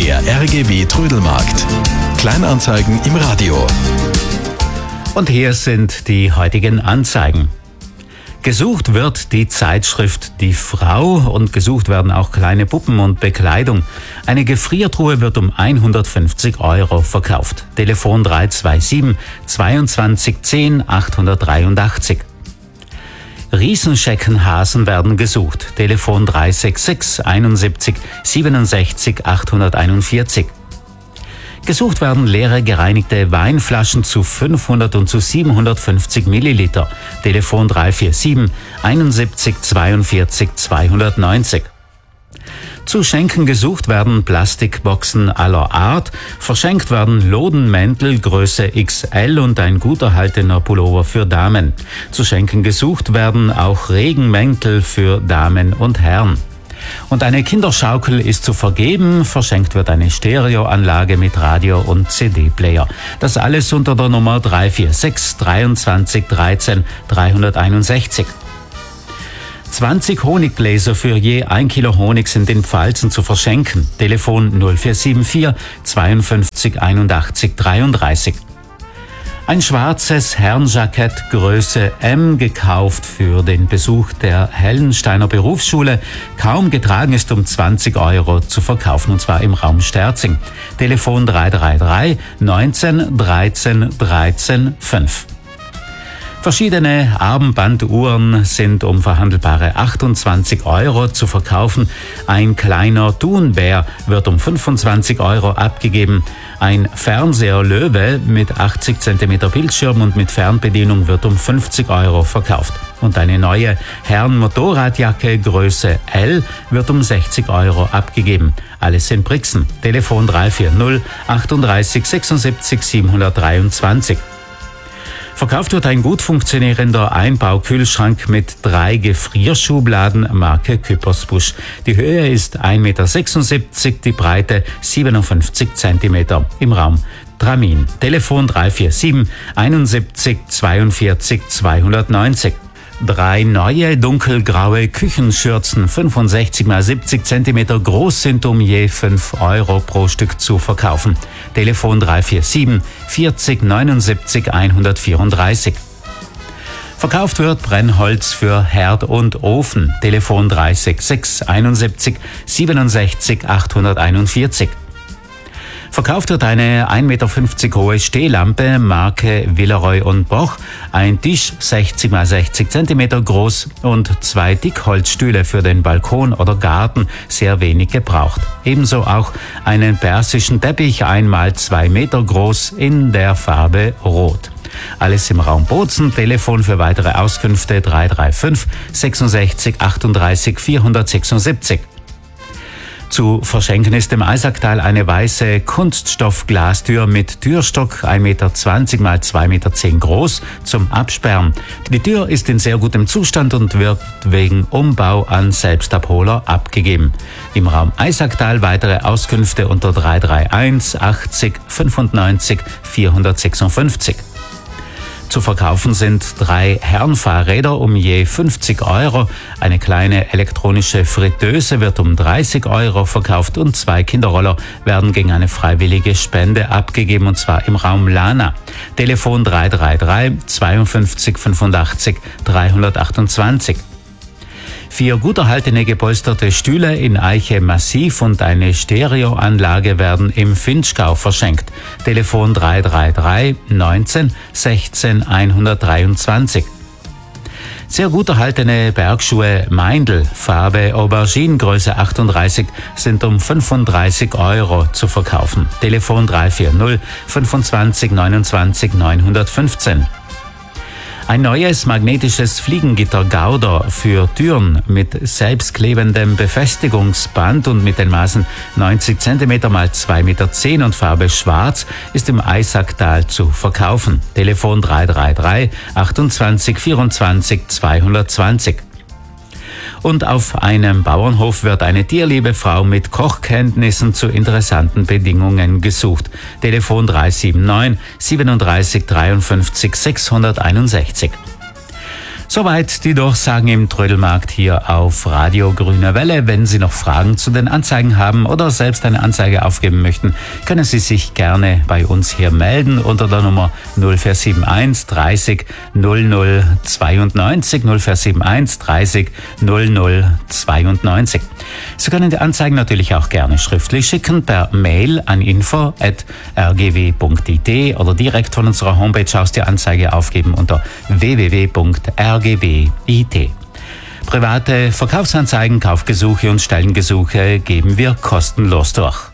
Der RGB Trödelmarkt. Kleinanzeigen im Radio. Und hier sind die heutigen Anzeigen. Gesucht wird die Zeitschrift Die Frau und gesucht werden auch kleine Puppen und Bekleidung. Eine Gefriertruhe wird um 150 € verkauft. Telefon 327 22 10 883. Riesenscheckenhasen werden gesucht. Telefon 366 71 67 841. Gesucht werden leere gereinigte Weinflaschen zu 500 und zu 750 Milliliter. Telefon 347 71 42 290. Zu schenken gesucht werden Plastikboxen aller Art. Verschenkt werden Lodenmäntel Größe XL und ein gut erhaltener Pullover für Damen. Zu schenken gesucht werden auch Regenmäntel für Damen und Herren. Und eine Kinderschaukel ist zu vergeben. Verschenkt wird eine Stereoanlage mit Radio und CD-Player. Das alles unter der Nummer 346 23 13 361. 20 Honiggläser für je 1 Kilo Honig sind in Pfalzen zu verschenken. Telefon 0474 52 81 33. Ein schwarzes Herrenjackett Größe M gekauft für den Besuch der Hellensteiner Berufsschule. Kaum getragen ist um 20 € zu verkaufen, und zwar im Raum Sterzing. Telefon 333 19 13 13 5. Verschiedene Armbanduhren sind um verhandelbare 28 € zu verkaufen. Ein kleiner Thunbär wird um 25 € abgegeben. Ein Fernseher Löwe mit 80 cm Bildschirm und mit Fernbedienung wird um 50 € verkauft. Und eine neue Herren-Motorradjacke Größe L wird um 60 € abgegeben. Alles in Brixen. Telefon 340 38 76 723. Verkauft wird ein gut funktionierender Einbaukühlschrank mit 3 Gefrierschubladen Marke Küppersbusch. Die Höhe ist 1,76 m, die Breite 57 cm im Raum Tramin. Telefon 347 71 42 290. 3 neue dunkelgraue Küchenschürzen 65 x 70 cm groß sind um je 5 € pro Stück zu verkaufen. Telefon 347 40 79 134. Verkauft wird Brennholz für Herd und Ofen. Telefon 366 71 67 841. Verkauft wird eine 1,50 Meter hohe Stehlampe Marke Villeroy & Boch, ein Tisch 60 x 60 cm groß und 2 Dickholzstühle für den Balkon oder Garten, sehr wenig gebraucht. Ebenso auch einen persischen Teppich 1 x 2 Meter groß in der Farbe Rot. Alles im Raum Bozen. Telefon für weitere Auskünfte 335 66 38 476. Zu verschenken ist im Eisacktal eine weiße Kunststoffglastür mit Türstock 1,20 Meter x 2,10 Meter groß zum Absperren. Die Tür ist in sehr gutem Zustand und wird wegen Umbau an Selbstabholer abgegeben. Im Raum Eisacktal weitere Auskünfte unter 331 80 95 456. Zu verkaufen sind 3 Herrenfahrräder um je 50 €. Eine kleine elektronische Fritteuse wird um 30 € verkauft und 2 Kinderroller werden gegen eine freiwillige Spende abgegeben, und zwar im Raum Lana. Telefon 333 52 85 328. 4 gut erhaltene gepolsterte Stühle in Eiche Massiv und eine Stereoanlage werden im Finchgau verschenkt. Telefon 333 19 16 123. Sehr gut erhaltene Bergschuhe Meindl, Farbe Aubergine, Größe 38, sind um 35 € zu verkaufen. Telefon 340 25 29 915. Ein neues magnetisches Fliegengitter Gauder für Türen mit selbstklebendem Befestigungsband und mit den Maßen 90 cm x 2,10 Meter und Farbe Schwarz ist im Eisacktal zu verkaufen. Telefon 333 28 24 220. Und auf einem Bauernhof wird eine tierliebe Frau mit Kochkenntnissen zu interessanten Bedingungen gesucht. Telefon 379 37 53 661. Soweit die Durchsagen im Trödelmarkt hier auf Radio Grüne Welle. Wenn Sie noch Fragen zu den Anzeigen haben oder selbst eine Anzeige aufgeben möchten, können Sie sich gerne bei uns hier melden unter der Nummer 0471 30 00 92 0471 30 00 92. Sie können die Anzeigen natürlich auch gerne schriftlich schicken per Mail an info@rgw.it oder direkt von unserer Homepage aus die Anzeige aufgeben unter www.rgw.it. Private Verkaufsanzeigen, Kaufgesuche und Stellengesuche geben wir kostenlos durch.